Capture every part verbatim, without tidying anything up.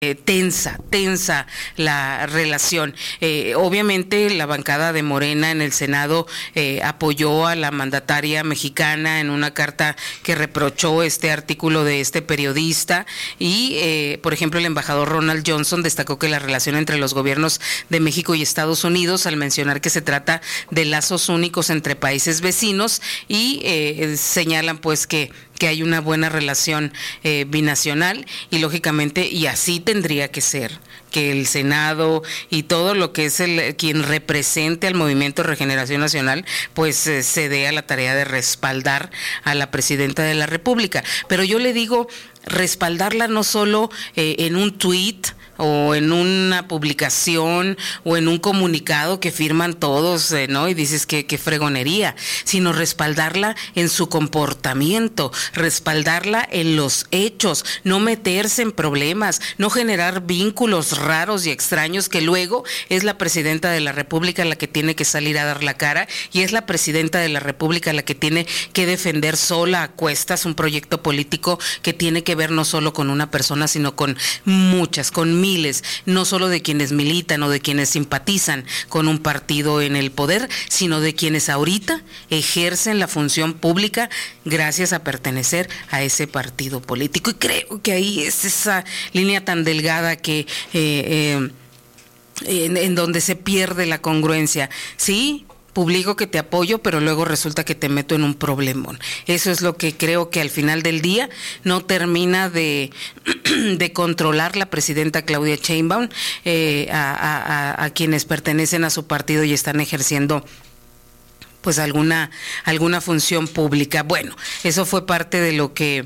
Eh, tensa, tensa la relación. Eh, obviamente la bancada de Morena en el Senado eh, apoyó a la mandataria mexicana en una carta que reprochó este artículo de este periodista y, eh, por ejemplo, el embajador Ronald Johnson destacó que la relación entre los gobiernos de México y Estados Unidos, al mencionar que se trata de lazos únicos entre países vecinos y eh, señalan pues que que hay una buena relación eh, binacional y lógicamente, y así tendría que ser, que el Senado y todo lo que es el quien represente al Movimiento de Regeneración Nacional, pues eh, se dé a la tarea de respaldar a la presidenta de la República. Pero yo le digo, respaldarla no solo eh, en un tuit, o en una publicación o en un comunicado que firman todos, eh, ¿no? Y dices que, que fregonería, sino respaldarla en su comportamiento, respaldarla en los hechos, no meterse en problemas, no generar vínculos raros y extraños que luego es la presidenta de la República la que tiene que salir a dar la cara y es la presidenta de la República la que tiene que defender sola a cuestas un proyecto político que tiene que ver no solo con una persona, sino con muchas, con miles, no solo de quienes militan o de quienes simpatizan con un partido en el poder, sino de quienes ahorita ejercen la función pública gracias a pertenecer a ese partido político. Y creo que ahí es esa línea tan delgada que eh, eh, en, en donde se pierde la congruencia. Sí, publico que te apoyo, pero luego resulta que te meto en un problemón. Eso es lo que creo que al final del día no termina de, de controlar la presidenta Claudia Sheinbaum eh, a, a, a quienes pertenecen a su partido y están ejerciendo pues alguna alguna función pública. Bueno, eso fue parte de lo que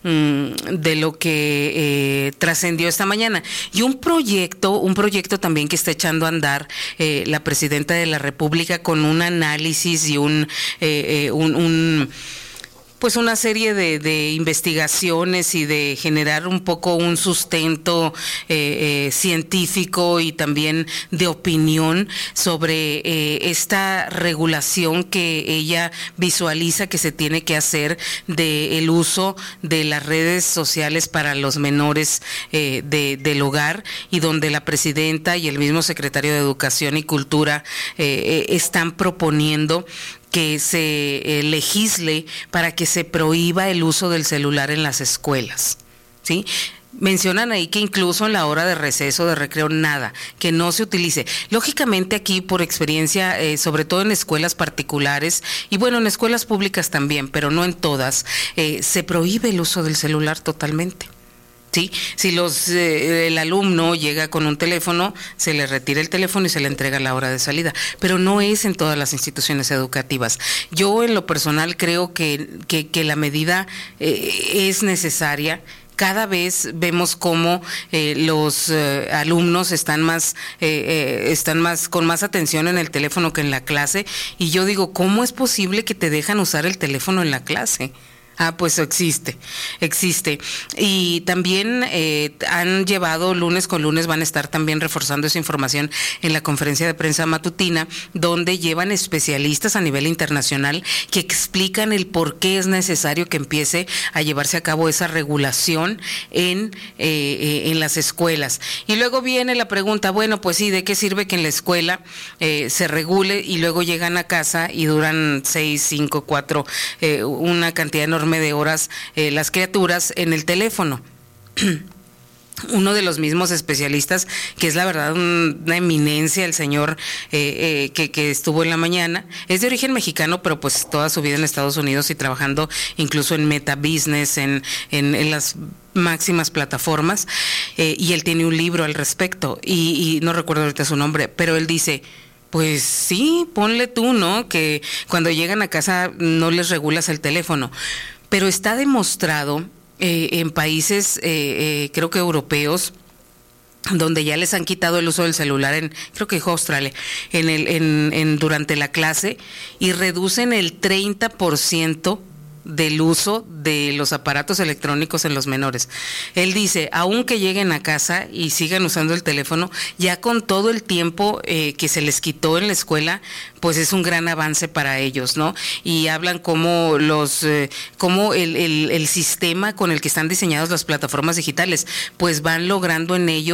de lo que eh, trascendió esta mañana. Y un proyecto, un proyecto también que está echando a andar eh, la presidenta de la República con un análisis y un eh, eh, un, un pues una serie de, de investigaciones y de generar un poco un sustento eh, eh, científico y también de opinión sobre eh, esta regulación que ella visualiza que se tiene que hacer del uso de las redes sociales para los menores eh, de, del hogar, y donde la presidenta y el mismo secretario de Educación y Cultura eh, eh, están proponiendo que se eh, legisle para que se prohíba el uso del celular en las escuelas, ¿sí? Mencionan ahí que incluso en la hora de receso, de recreo, nada, que no se utilice. Lógicamente aquí por experiencia, eh, sobre todo en escuelas particulares, y bueno, en escuelas públicas también, pero no en todas, eh, se prohíbe el uso del celular totalmente. Sí, si los eh, el alumno llega con un teléfono, se le retira el teléfono y se le entrega a la hora de salida, pero no es en todas las instituciones educativas. Yo en lo personal creo que, que, que la medida eh, es necesaria. Cada vez vemos cómo eh, los eh, alumnos están más eh, eh, están más con más atención en el teléfono que en la clase, y yo digo, ¿cómo es posible que te dejan usar el teléfono en la clase? Ah, pues existe, existe. Y también eh, han llevado, lunes con lunes van a estar también reforzando esa información en la conferencia de prensa matutina, donde llevan especialistas a nivel internacional que explican el por qué es necesario que empiece a llevarse a cabo esa regulación en, eh, eh, en las escuelas. Y luego viene la pregunta, bueno, pues sí, ¿de qué sirve que en la escuela eh, se regule y luego llegan a casa y duran seis, cinco, cuatro, eh, una cantidad enorme de horas eh, las criaturas en el teléfono? Uno de los mismos especialistas, que es la verdad un, una eminencia, el señor eh, eh, que, que estuvo en la mañana, es de origen mexicano, pero pues toda su vida en Estados Unidos y trabajando incluso en Meta Business, en, en, en las máximas plataformas, eh, y él tiene un libro al respecto, y, y no recuerdo ahorita su nombre, pero él dice, pues sí, ponle tú, ¿no? Que cuando llegan a casa no les regulas el teléfono. Pero está demostrado eh, en países, eh, eh, creo que europeos, donde ya les han quitado el uso del celular, en creo que Australia, en el, en, en, durante la clase, y reducen el treinta por ciento del uso de los aparatos electrónicos en los menores. Él dice, aunque lleguen a casa y sigan usando el teléfono, ya con todo el tiempo eh, que se les quitó en la escuela, pues es un gran avance para ellos, ¿no? Y hablan como los, eh, como el, el, el sistema con el que están diseñadas las plataformas digitales, pues van logrando en ellos